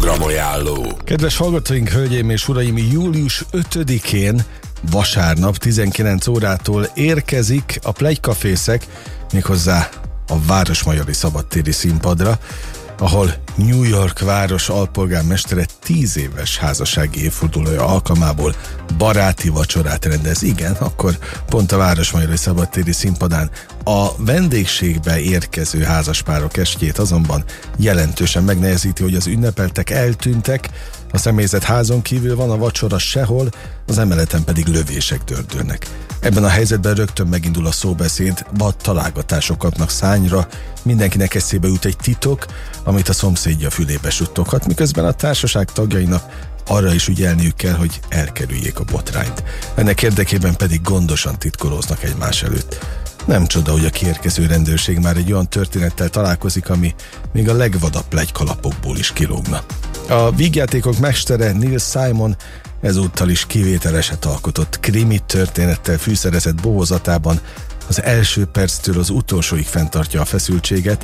Programajánló. Kedves hallgatóink, hölgyeim és uraim, július 5-én vasárnap 19 órától érkezik a Plegykafészek, méghozzá a Városmajori Szabadtéri színpadra, ahol New York város alpolgármestere 10 éves házassági évfordulója alkalmából baráti vacsorát rendez. Igen, akkor pont a Városmajori Szabadtéri színpadán. A vendégségbe érkező házaspárok estjét azonban jelentősen megnehezíti, hogy az ünnepeltek eltűntek, a személyzet házon kívül van, a vacsora sehol, az emeleten pedig lövések dördülnek. Ebben a helyzetben rögtön megindul a szóbeszéd, vad találgatások kapnak szányra, mindenkinek eszébe jut egy titok, amit a szomszédja fülébe suttoghat, miközben a társaság tagjainak arra is ügyelniük kell, hogy elkerüljék a botrányt. Ennek érdekében pedig gondosan titkolóznak egymás előtt. Nem csoda, hogy a kiérkező rendőrség már egy olyan történettel találkozik, ami még a legvadabb plegykalapokból is kilógna. A vígjátékok mestere Neil Simon ezúttal is kivételeset alkotott, krimi történettel fűszerezett bohózatában az első perctől az utolsóig fenntartja a feszültséget,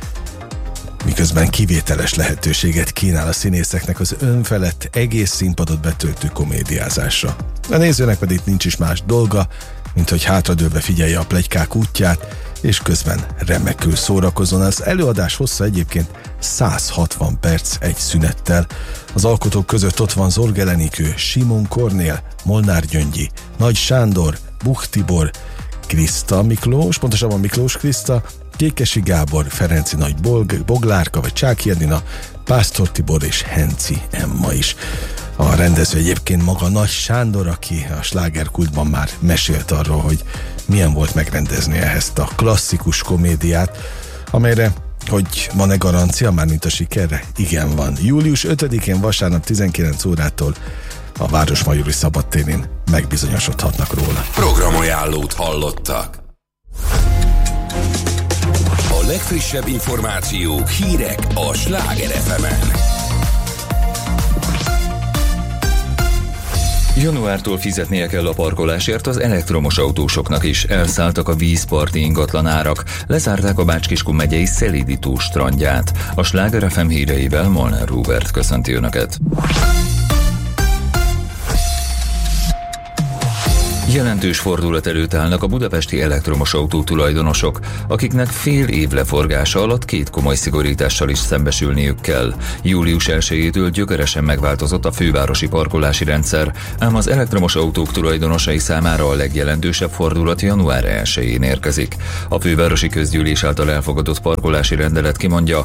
miközben kivételes lehetőséget kínál a színészeknek az önfelett, egész színpadot betöltő komédiázásra. A nézőnek pedig nincs is más dolga, mint hogy hátradőlve figyelje a pletykák útját, és közben remekül szórakozzon. Az előadás hossza egyébként 160 perc egy szünettel. Az alkotók között ott van Zorg Enikő, Simon Kornél, Molnár Gyöngyi, Nagy Sándor, Buch Tibor, Kriszta Miklós, pontosabban Miklós Kriszta, Kékesi Gábor, Ferenci Nagy Boglárka vagy Csáky Edina, Pásztor Tibor és Henci Emma is. A rendező egyébként maga Nagy Sándor, aki a slágerkultban már mesélt arról, hogy milyen volt megrendezni ezt a klasszikus komédiát, amelyre, hogy van-e garancia, mármint a sikerre? Igen, van. Július 5-én vasárnap 19 órától a Városmajori Szabadtérén megbizonyosodhatnak róla. Programajánlót hallottak. A legfrissebb információk, hírek a Sláger FM-en. Januártól fizetnie kell a parkolásért az elektromos autósoknak is. Elszálltak a vízparti ingatlanárak, lezárták a Bács-Kiskun megyei Szelídi tó strandját. A Sláger FM híreivel Molnár Róbert köszönti Önöket. Jelentős fordulat előtt állnak a budapesti elektromos autó tulajdonosok, akiknek fél év leforgása alatt 2 komoly szigorítással is szembesülniük kell. Július 1-től gyökeresen megváltozott a fővárosi parkolási rendszer, ám az elektromos autók tulajdonosai számára a legjelentősebb fordulat január 1-én érkezik. A fővárosi közgyűlés által elfogadott parkolási rendelet kimondja,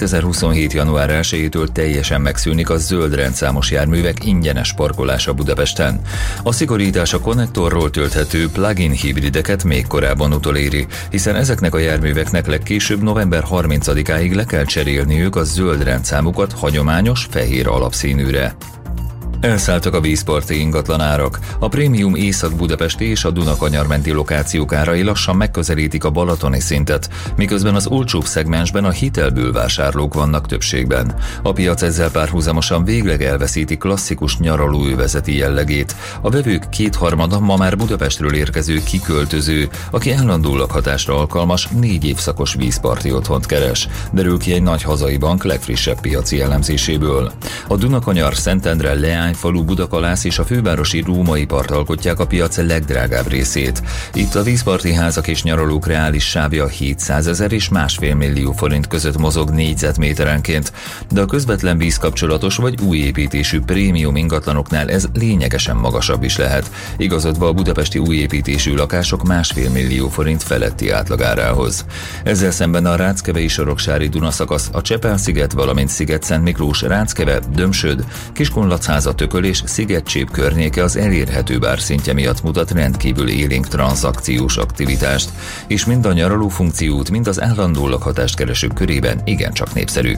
2027. január 1-től teljesen megszűnik a zöld rendszámos járművek ingyenes parkolása Budapesten. A szigorítás a konnektorról tölthető plug-in hibrideket még korábban utoléri, hiszen ezeknek a járműveknek legkésőbb november 30-áig le kell cserélniük a zöld rendszámukat hagyományos fehér alapszínűre. Elszálltak a vízparti ingatlanárak. A prémium Észak-Budapesti és a Dunakanyar menti lokációk árai lassan megközelítik a balatoni szintet, miközben az olcsóbb szegmensben a hitelből vásárlók vannak többségben. A piac ezzel párhuzamosan végleg elveszíti klasszikus nyaralóövezeti jellegét. A vevők kétharmada ma már Budapestről érkező kiköltöző, aki állandó lakhatásra alkalmas 4 évszakos vízparti otthont keres, derül ki egy nagy hazai bank legfrissebb piaci elemzéséből. A Dunakanyar, Szentendre, Leányfalu, Budakalász és a fővárosi Római part alkotják a piac legdrágább részét. Itt a vízparti házak és nyaralók reális sávja 700 000 és 1,5 millió forint között mozog négyzetméterenként, de a közvetlen vízkapcsolatos vagy új építésű prémium ingatlanoknál ez lényegesen magasabb is lehet, igazodva a budapesti új építésű lakások 1,5 millió forint feletti átlagárához. Ezzel szemben a Ráckevei Soroksári Dunaszakasz, a Csepel-sziget, valamint Sziget-Szent Miklós, Ráckeve, Dömsöd, Kiskunlachháza, Tököl és Szigetcsép környéke az elérhető bárszintje miatt mutat rendkívül élénk tranzakciós aktivitást, és mind a nyaraló funkciót, mind az állandó lakhatást keresők körében igencsak népszerű.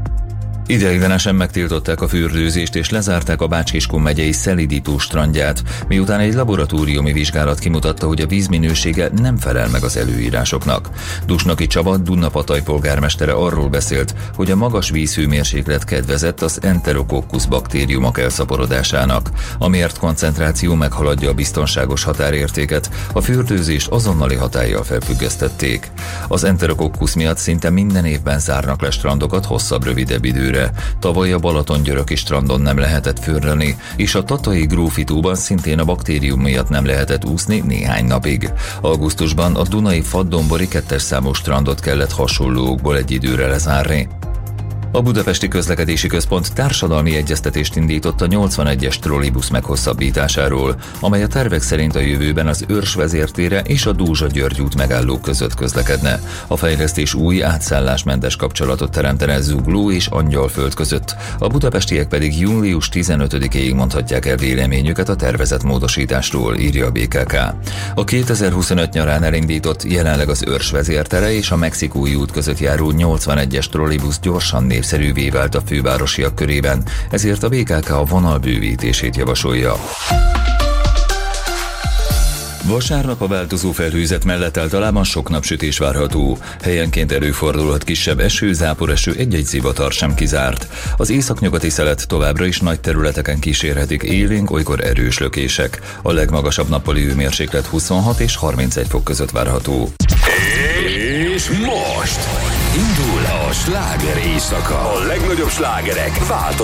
Ideiglenesen megtiltották a fürdőzést és lezárták a Bács-Kiskun megyei Szelídi tó strandját, miután egy laboratóriumi vizsgálat kimutatta, hogy a vízminősége nem felel meg az előírásoknak. Dusnaki Csaba, Dunapataj polgármestere arról beszélt, hogy a magas vízhőmérséklet kedvezett az Enterococcus baktériumok elszaporodásának. A mért koncentráció meghaladja a biztonságos határértéket, a fürdőzést azonnali hatállyal felfüggesztették. Az Enterococcus miatt szinte minden évben zárnak le strandokat hosszabb-rövidebb időre. elsőre. Tavaly a Balatongyöröki strandon nem lehetett fürrölni, és a Tatai Grófi-tóban szintén a baktérium miatt nem lehetett úszni néhány napig. Augusztusban a Dunai Fadddombori 2-es számú strandot kellett hasonló okból egy időre lezárni. A Budapesti Közlekedési Központ társadalmi egyeztetést indított a 81-es trollibusz meghosszabbításáról, amely a tervek szerint a jövőben az Őrs vezértére és a Dózsa-György út megállók között közlekedne. A fejlesztés új átszállásmentes kapcsolatot teremtene Zugló és Angyalföld között. A budapestiek pedig július 15-éig mondhatják el véleményüket a tervezett módosításról, írja a BKK. A 2025 nyarán elindított, jelenleg az Őrs vezértere és a Mexikói út között járó 81-es trollibusz gyorsan népszerűvé vált a fővárosiak körében, ezért a BKK a vonal bővítését javasolja. Vasárnap a változó felhőzet mellett általában sok napsütés várható. Helyenként előfordulhat kisebb eső, záporeső, egy-egy zivatar sem kizárt. Az északnyugati szelet továbbra is nagy területeken kísérhetik élénk, olykor erős lökések. A legmagasabb nappali hőmérséklet 26 és 31 fok között várható. És most indul a sláger éjszaka. A legnagyobb slágerek változó